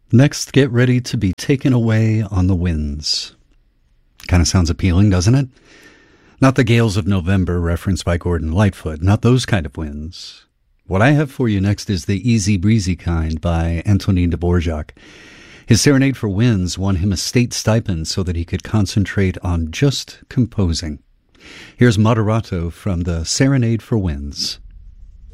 Next, get ready to be taken away on the winds. Kind of sounds appealing, doesn't it? Not the gales of November referenced by Gordon Lightfoot, not those kind of winds. What I have for you next is the easy breezy kind by Antonin Dvorak. His Serenade for Winds won him a state stipend so that he could concentrate on just composing. Here's Moderato from the Serenade for Winds.